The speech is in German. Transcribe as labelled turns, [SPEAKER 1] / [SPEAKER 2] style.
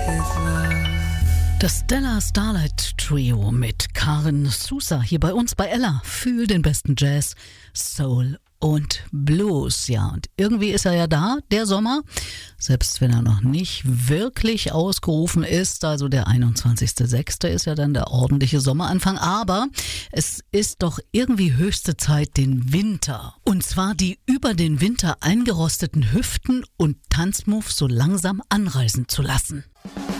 [SPEAKER 1] Das Stella Starlight Trio mit Karen Sousa hier bei uns bei Ella. Fühl den besten Jazz, Soul und Blues. Ja, und irgendwie ist er ja da, der Sommer, selbst wenn er noch nicht wirklich ausgerufen ist. Also der 21.06. ist ja dann der ordentliche Sommeranfang. Aber es ist doch irgendwie höchste Zeit, den Winter. Und zwar die über den Winter eingerosteten Hüften und Tanzmoves so langsam anreisen zu lassen.